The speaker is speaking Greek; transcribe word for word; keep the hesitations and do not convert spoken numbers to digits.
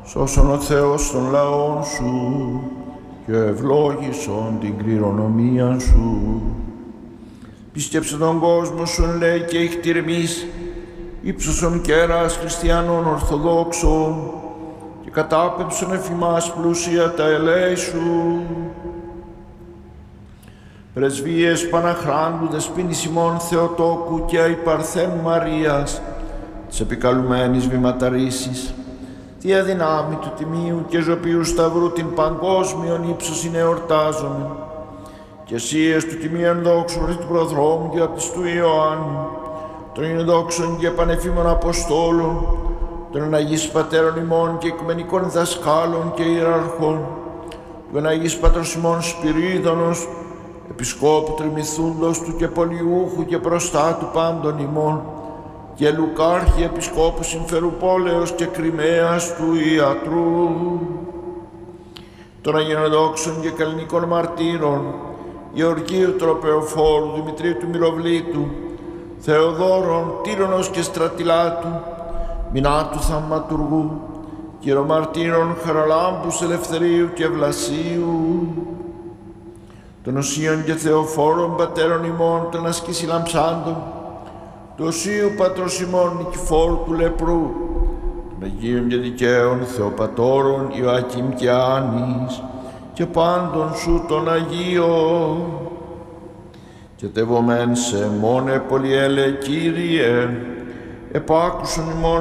Σώσον ο Θεός των λαών σου και ευλόγησον την κληρονομία σου. Πίστεψε τον κόσμο σου, λέει, και ηχτηρμής, ύψωσον κέρας χριστιανών ορθοδόξων και κατάπεμψον εφημάς πλούσια τα ελέη σου. Πρεσβείες Παναχράντου, δεσποίνης ημών Θεοτόκου και αϊπαρθένου Μαρίας, της επικαλουμένης βηματαρίσης, τη αδυνάμει του Τιμίου και Ζωπίου Σταυρού την παγκόσμιον ύψωσιν εορτάζομεν, και εσύες του Τιμίου δόξου του προδρόμου και απ' του Ιωάννου, των ενδόξων και πανεφήμων Αποστόλων, των Αγίς Πατέρων ημών και οικουμενικών δασκάλων και ιεραρχών, του Αγίς Πατρος ημών Σπυρίδωνος, Επισκόπου τριμηθούντος του και πολιούχου και προστάτου πάντων ημών, και Λουκάρχη Επισκόπου Συμφερουπόλεως και Κριμαίας του Ιατρού, των Αγιονοδόξων και Καλλινικών Μαρτύρων, Γεωργίου Τροπεοφόρου, Δημητρίου του Μυροβλήτου, Θεοδόρων, Τύρονος και Στρατιλάτου, Μινάτου Θαυματουργού, Κυρομαρτύρων Χαραλάμπους Ελευθερίου και Βλασίου, των Οσίων και Θεοφόρων Πατέρων ημών, των ασκήσει λαμψάντων, του Οσίου Πατρος ημών Νικηφόρου του Λεπρού, των Αγίων και Δικαίων Θεοπατώρων Ιωακήμ και Άνης, και πάντων σου των Αγίων, και τεβωμέν σε μόνε πολυέλε Κύριε, επάκουσον ημών